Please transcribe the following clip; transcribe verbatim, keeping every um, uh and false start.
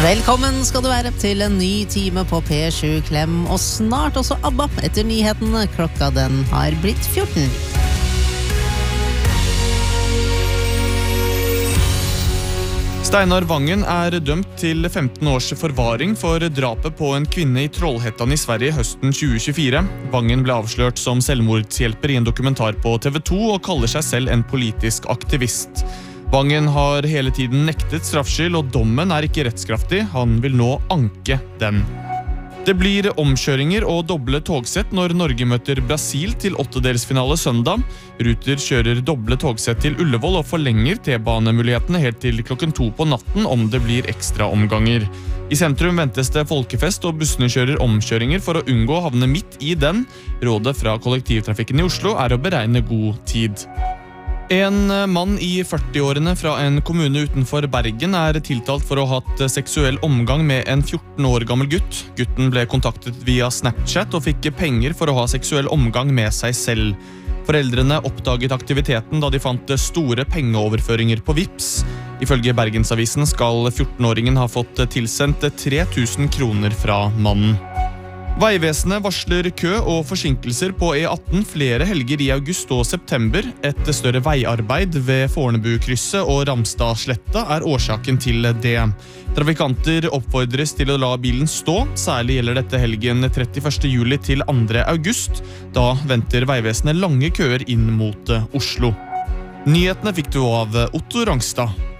Velkommen skal du være til en ny time på P sju Klem, og snart også ABBA etter nyhetene. Klokka den har blitt fjorten. Steinar Vangen er dømt til femten års forvaring for drapet på en kvinne i Trollhättan i Sverige høsten tjue tjuefire. Vangen ble avslørt som selvmordshjelper i en dokumentar på T V to og kaller seg selv en politisk aktivist. Vangen har hele tiden nektet straffskyld, og dommen er ikke rettskraftig. Han vil nå anke den. Det blir omkjøringer og doble togsett når Norge møter Brasil til åttedelsfinale søndag. Ruter kjører doble togsett til Ullevål og forlenger T-banemulighetene helt til klokken to på natten om det blir ekstra omganger. I sentrum ventes det folkefest, og bussene kjører omkjøringer for å unngå å havne midt i den. Rådet fra kollektivtrafikken i Oslo er å beregne god tid. En mann i førtiårene fra en kommune utenfor Bergen er tiltalt for å ha hatt seksuell omgang med en fjorten år gammel gutt. Gutten ble kontaktet via Snapchat og fikk penger for å ha seksuell omgang med seg selv. Foreldrene oppdaget aktiviteten da de fant store pengeoverføringer på Vipps. Ifølge Bergensavisen skal fjortenåringen ha fått tilsendt tre tusen kroner fra mannen. Veivesenet varsler kø og forsinkelser på E atten flere helger i august og september. Et større veiarbeid ved Fornebukrysset og Ramstadsletta er årsaken til det. Trafikanter oppfordres til å la bilen stå, særlig gjelder dette helgen trettiførste juli til andre august. Da venter Veivesenet lange køer inn mot Oslo. Nyhetene fikk du av Otto Rangstad.